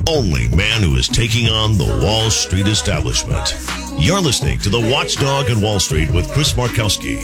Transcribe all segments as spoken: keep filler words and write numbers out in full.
the only man who is taking on the Wall Street establishment. You're listening to The Watchdog on Wall Street with Chris Markowski.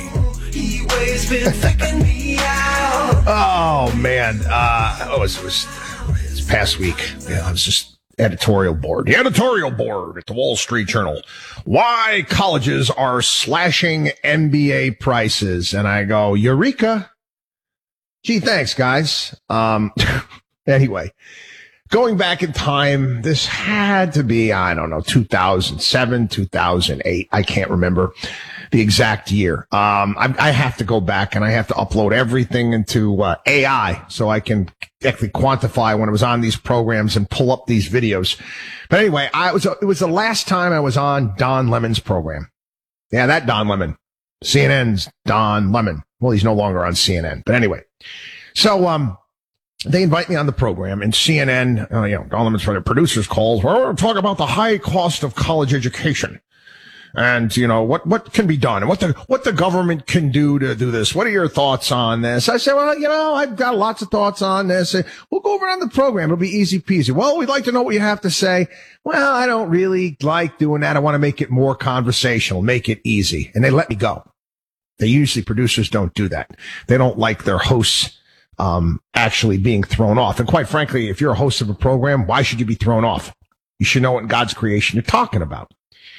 Oh, man. Uh, oh, it was, it was this past week. Yeah, I was just editorial board. The editorial board at the Wall Street Journal. Why colleges are slashing M B A prices. And I go, Eureka. Gee, thanks, guys. Um, anyway, going back in time, this had to be, I don't know, two thousand seven, two thousand eight. I can't remember the exact year. Um, I, I have to go back and I have to upload everything into uh, A I so I can actually quantify when I was on these programs and pull up these videos. But anyway, I was, it was the last time I was on Don Lemon's program. Yeah, that Don Lemon. C N N's Don Lemon. Well, he's no longer on C N N. But anyway, so, um, they invite me on the program, and C N N, uh, you know, Don Lemon's for the producers calls. We're going to talk about the high cost of college education. And, you know, what, what can be done and what the, what the government can do to do this. What are your thoughts on this? I said, well, you know, I've got lots of thoughts on this. We'll go over on the program. It'll be easy peasy. Well, we'd like to know what you have to say. Well, I don't really like doing that. I want to make it more conversational, make it easy. And they let me go. They usually, producers don't do that. They don't like their hosts, um, actually being thrown off. And quite frankly, if you're a host of a program, why should you be thrown off? You should know what in God's creation you're talking about.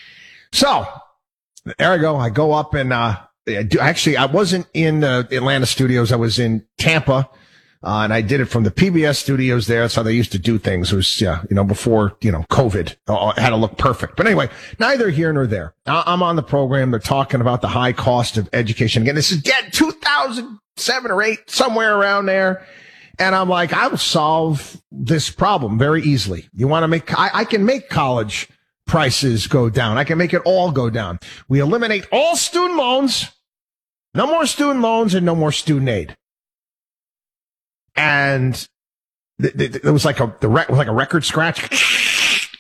So, there I go. I go up and, uh, I do, actually, I wasn't in the Atlanta studios. I was in Tampa, uh, and I did it from the P B S studios there. That's how they used to do things. It was, yeah, you know, before, you know, COVID. Uh, it had to look perfect. But anyway, neither here nor there. I- I'm on the program. They're talking about the high cost of education. Again, this is get two thousand seven or eight, somewhere around there. And I'm like, I will solve this problem very easily. You want to make, I, I can make college prices go down. I can make it all go down. We eliminate all student loans. No more student loans and no more student aid. And th- th- th- it was like a, the rec- was like a record scratch.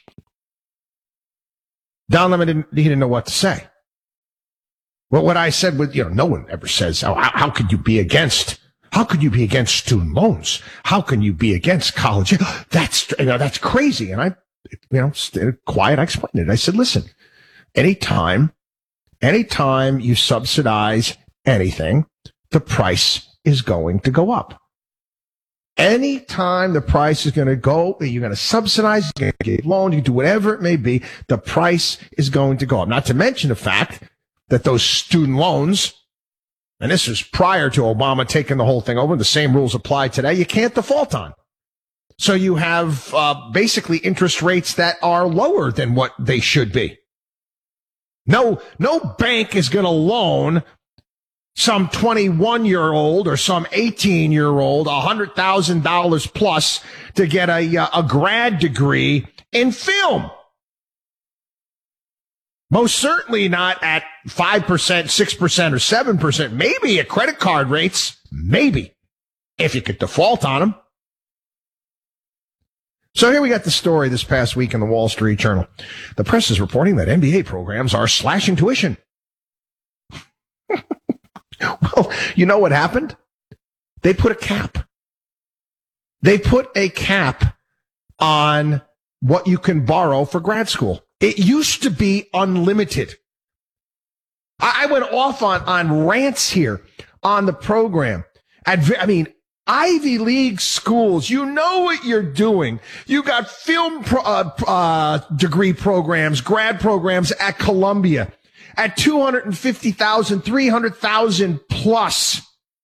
Don Lemon didn't, he didn't know what to say. Well, what I said was, you know, no one ever says, how, how could you be against, how could you be against student loans? How can you be against college? That's, you know, that's crazy. And I, you know, stayed quiet. I explained it. I said, listen, anytime, anytime you subsidize anything, the price is going to go up. Anytime the price is going to go, you're going to subsidize, you're going to get loans, you do whatever it may be, the price is going to go up. Not to mention the fact that those student loans, and this was prior to Obama taking the whole thing over, the same rules apply today, you can't default on. So you have uh, basically interest rates that are lower than what they should be. No, no bank is going to loan some twenty-one-year-old or some eighteen-year-old one hundred thousand dollars plus to get a, a grad degree in film. Most certainly not at five percent, six percent, or seven percent. Maybe at credit card rates. Maybe. If you could default on them. So here we got the story this past week in the Wall Street Journal. The press is reporting that M B A programs are slashing tuition. Well, you know what happened? They put a cap. They put a cap on what you can borrow for grad school. It used to be unlimited. I went off on, on rants here on the program. I mean, Ivy League schools, you know what you're doing. You got film pro, uh, uh, degree programs, grad programs at Columbia at two hundred fifty thousand, three hundred thousand plus.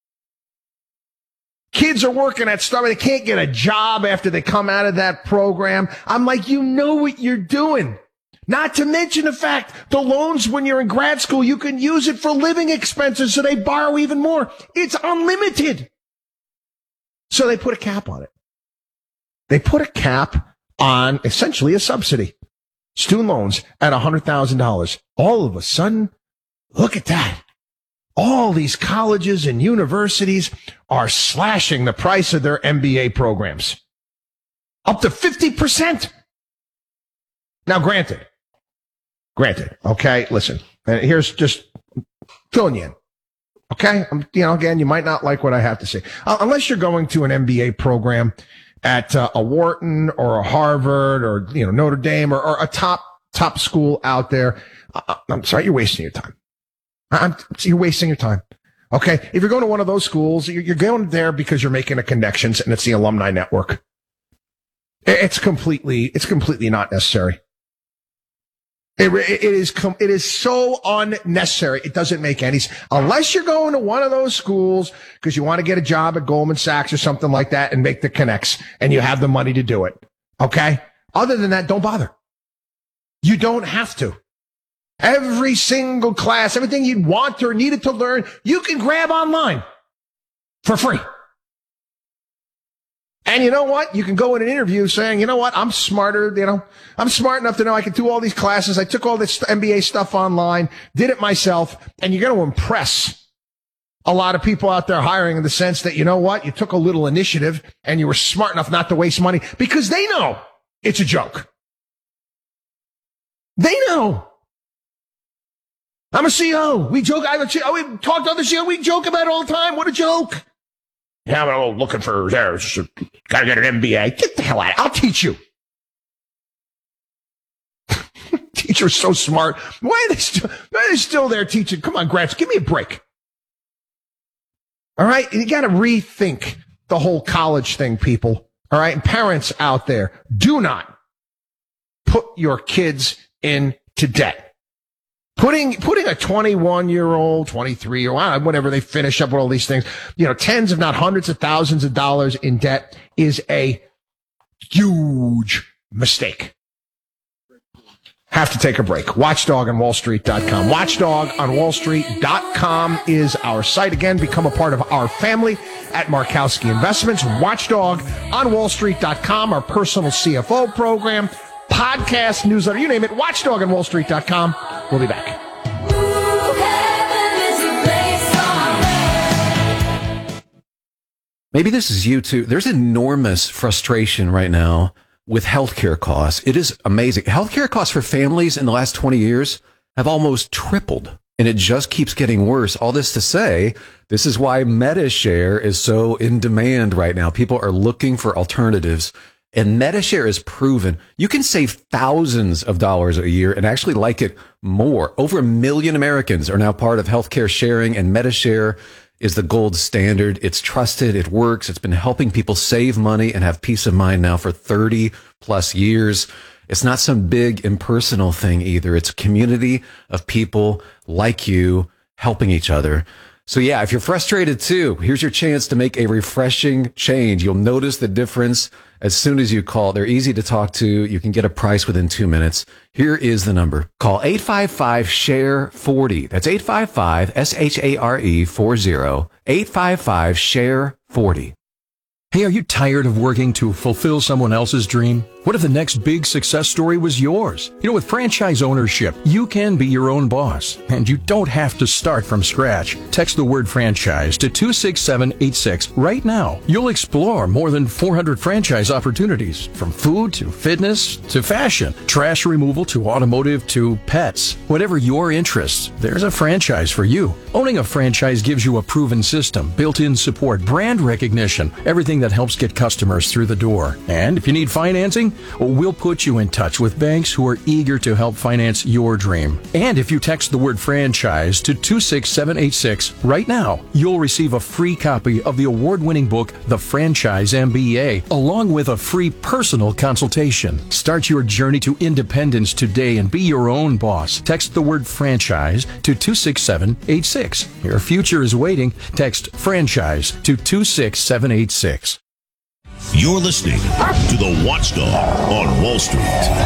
Kids are working at Starbucks. They can't get a job after they come out of that program. I'm like, you know what you're doing. Not to mention the fact, the loans when you're in grad school, you can use it for living expenses, so they borrow even more. It's unlimited. So they put a cap on it. They put a cap on essentially a subsidy. Student loans at one hundred thousand dollars. All of a sudden, look at that. All these colleges and universities are slashing the price of their M B A programs. Up to fifty percent. Now, granted, granted, okay, listen, and here's just filling you in. Okay, um, you know, again, you might not like what I have to say. Uh, unless you're going to an M B A program at uh, a Wharton or a Harvard or, you know, Notre Dame or, or a top, top school out there, uh, I'm sorry, you're wasting your time. I'm, you're wasting your time. Okay. If you're going to one of those schools, you're, you're going there because you're making a connections and it's the alumni network. It's completely, it's completely not necessary. It, it is, it is so unnecessary. It doesn't make any sense. Unless you're going to one of those schools because you want to get a job at Goldman Sachs or something like that and make the connects and you have the money to do it. Okay. Other than that, don't bother. You don't have to. Every single class, everything you'd want or needed to learn, you can grab online for free. And you know what? You can go in an interview saying, you know what? I'm smarter, you know, I'm smart enough to know I can do all these classes. I took all this M B A stuff online, did it myself. And you're going to impress a lot of people out there hiring in the sense that, you know what? You took a little initiative and you were smart enough not to waste money because they know it's a joke. They know. I'm a C E O. We joke. I, oh, we talk to other C E Os. We joke about it all the time. What a joke. Yeah, I'm looking for, there, gotta get an M B A. Get the hell out of it. I'll teach you. Teachers so smart. Why are they still, why are they still there teaching? Come on, grads, give me a break. All right. You got to rethink the whole college thing, people. All right. And parents out there, do not put your kids into debt. Putting, putting a twenty-one year old, twenty-three year old, whatever they finish up with all these things, you know, tens if not hundreds of thousands of dollars in debt is a huge mistake. Have to take a break. Watchdog on Wall Street dot com. Watchdog on Wall Street dot com is our site. Again, become a part of our family at Markowski Investments. Watchdog on Wall Street dot com, our personal C F O program, podcast, newsletter, you name it. Watchdog on Wall Street dot com. We'll be back. Maybe this is you too. There's enormous frustration right now with healthcare costs. It is amazing. Healthcare costs for families in the last twenty years have almost tripled, and it just keeps getting worse. All this to say, this is why MediShare is so in demand right now. People are looking for alternatives. And MediShare is proven you can save thousands of dollars a year and actually like it more. Over a million Americans are now part of healthcare sharing, and MediShare is the gold standard. It's trusted. It works. It's been helping people save money and have peace of mind now for thirty plus years. It's not some big impersonal thing either. It's a community of people like you helping each other. So yeah, if you're frustrated too, here's your chance to make a refreshing change. You'll notice the difference as soon as you call. They're easy to talk to. You can get a price within two minutes. Here is the number. Call eight five five, S H A R E, forty. That's eight five five, S H A R E, forty. eight five five, S H A R E, forty. Hey, are you tired of working to fulfill someone else's dream? What if the next big success story was yours? You know, with franchise ownership, you can be your own boss, and you don't have to start from scratch. Text the word franchise to two six seven eight six right now. You'll explore more than four hundred franchise opportunities, from food to fitness to fashion, trash removal to automotive to pets. Whatever your interests, there's a franchise for you. Owning a franchise gives you a proven system, built-in support, brand recognition, everything that helps get customers through the door. And if you need financing, we'll put you in touch with banks who are eager to help finance your dream. And if you text the word franchise to two six seven eight six right now, you'll receive a free copy of the award-winning book, The Franchise M B A, along with a free personal consultation. Start your journey to independence today and be your own boss. Text the word franchise to two six seven eight six. Your future is waiting. Text franchise to two six seven eight six. You're listening to The Watchdog on Wall Street.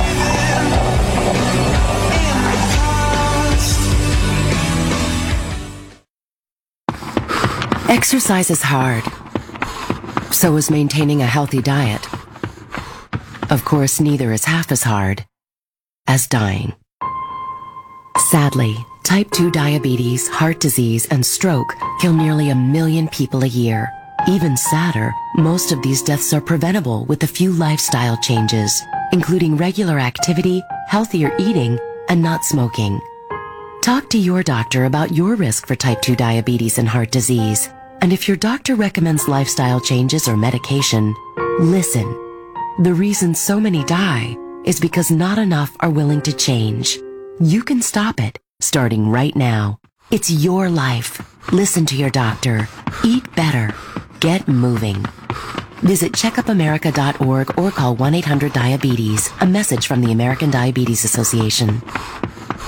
Exercise is hard. So is maintaining a healthy diet. Of course, neither is half as hard as dying. Sadly, type two diabetes, heart disease, and stroke kill nearly a million people a year. Even sadder, most of these deaths are preventable with a few lifestyle changes, including regular activity, healthier eating, and not smoking. Talk to your doctor about your risk for type two diabetes and heart disease. And if your doctor recommends lifestyle changes or medication, Listen. The reason so many die is because not enough are willing to change. You can stop it, starting right now. It's your life. Listen to your doctor. Eat better. Get moving. Visit check up america dot org or call one eight hundred diabetes. A message from the American Diabetes Association.